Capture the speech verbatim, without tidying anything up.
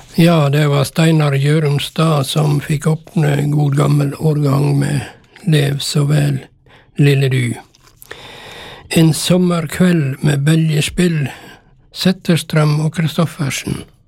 Ja, det var Steinar Gjørumstad som fikk åpne god gammel årgang med Lev så vel, lille du. En sommerkveld med bølgespill, Zetterstrøm og Kristoffersen.